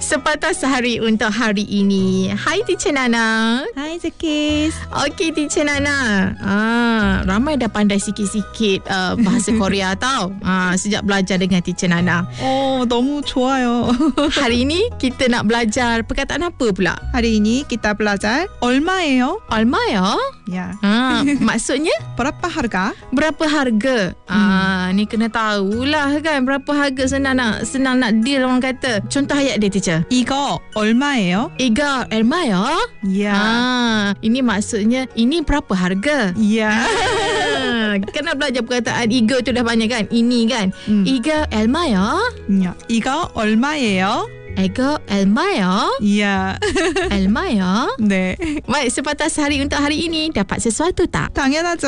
Sepatah sehari untuk hari ini. Hai Teacher Nana. Hai Zakis. Okey Teacher Nana. Ramai dah pandai sikit-sikit bahasa Korea tau. Sejak belajar dengan Teacher Nana. 너무 좋아요. Hari ini kita nak belajar perkataan apa pula? hari ini kita belajar 얼마예요? Almaya? Ya. Maksudnya berapa harga? berapa harga? Ni kena tahulah kan berapa harga, senang nak deal orang kata. Contoh ayat dia Teacher. 이거 얼마예요? Iga almaya? Ya. Ini maksudnya ini berapa harga? Ya. Kena belajar perkataan iga tu dah banyak kan? Ini kan? Iga almaya? Ya. 이거 얼마예요? Iga almaya? Ya. Almaya? 네. Baik, sepatah sehari untuk hari ini dapat sesuatu tak? 당연하죠.